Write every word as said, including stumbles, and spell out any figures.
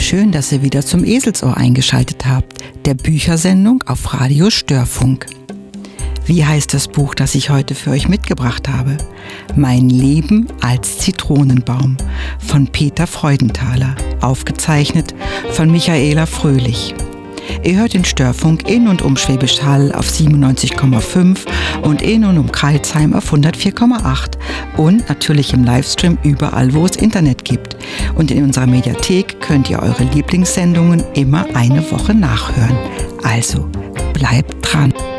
Schön, dass ihr wieder zum Eselsohr eingeschaltet habt, der Büchersendung auf Radio Störfunk. Wie heißt das Buch, das ich heute für euch mitgebracht habe? Mein Leben als Zitronenbaum von Peter Freudenthaler, aufgezeichnet von Michaela Fröhlich. Ihr hört den Störfunk in und um Schwäbisch Hall auf siebenundneunzig Komma fünf und in und um Crailsheim auf hundertvier Komma acht und natürlich im Livestream überall, wo es Internet gibt. Und in unserer Mediathek könnt ihr eure Lieblingssendungen immer eine Woche nachhören. Also bleibt dran!